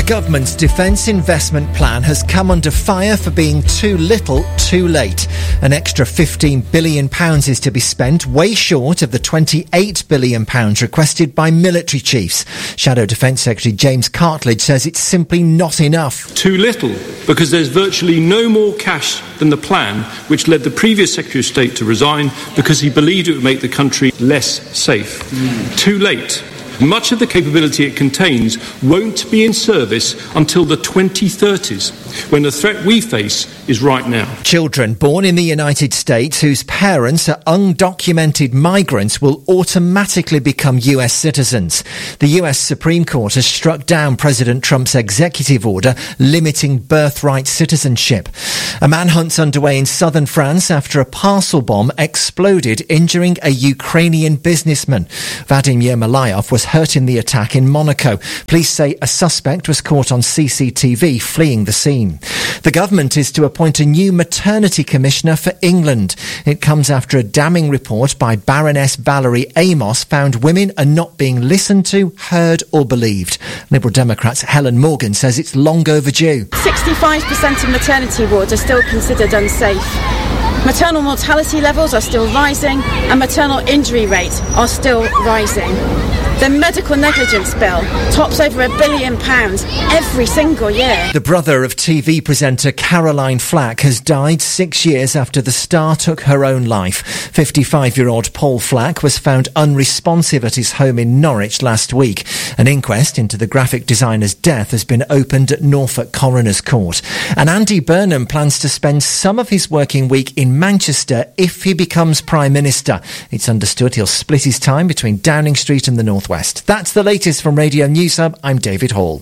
The government's defence investment plan has come under fire for being too little, too late. An extra £15 billion is to be spent, way short of the £28 billion requested by military chiefs. Shadow Defence Secretary James Cartledge says it's simply not enough. Too little, because there's virtually no more cash than the plan, which led the previous Secretary of State to resign because he believed it would make the country less safe. Too late. Much of the capability it contains won't be in service until the 2030s, when the threat we face is right now. Children born in the United States whose parents are undocumented migrants will automatically become US citizens. The US Supreme Court has struck down President Trump's executive order limiting birthright citizenship. A manhunt's underway in southern France after a parcel bomb exploded, injuring a Ukrainian businessman. Vadim Yermolayev was hurt in the attack in Monaco. Police say a suspect was caught on CCTV fleeing the scene. The government is to appoint a new maternity commissioner for England. It comes after a damning report by Baroness Valerie Amos found women are not being listened to, heard or believed. Liberal Democrats Helen Morgan says it's long overdue. 65% of maternity wards are still considered unsafe. Maternal mortality levels are still rising and maternal injury rates are still rising. The medical negligence bill tops over £1 billion every single year. The brother of TV presenter Caroline Flack has died 6 years after the star took her own life. 55-year-old Paul Flack was found unresponsive at his home in Norwich last week. An inquest into the graphic designer's death has been opened at Norfolk Coroner's Court. And Andy Burnham plans to spend some of his working week in Manchester if he becomes Prime Minister. It's understood he'll split his time between Downing Street and the North West. That's the latest from Radio News Hub. I'm David Hall.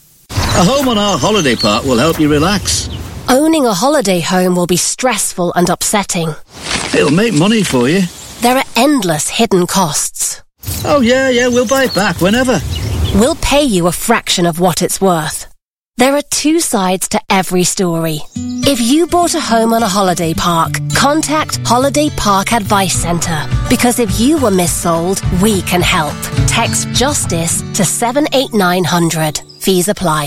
A home on our holiday park will help you relax. Owning a holiday home will be stressful and upsetting. It'll make money for you. There are endless hidden costs. Oh yeah, we'll buy it back whenever. We'll pay you a fraction of what it's worth. There are two sides to every story. If you bought a home on a holiday park, contact Holiday Park Advice Centre. Because if you were missold, we can help. Text JUSTICE to 78900. Fees apply.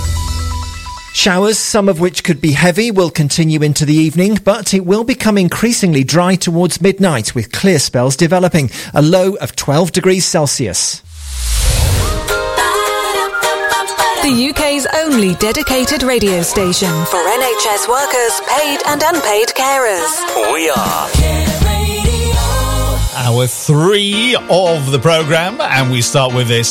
Showers, some of which could be heavy, will continue into the evening, but it will become increasingly dry towards midnight, with clear spells developing. A low of 12 degrees Celsius. The UK's only dedicated radio station for NHS workers, paid and unpaid carers. We are Hour 3 of the programme, and we start with this.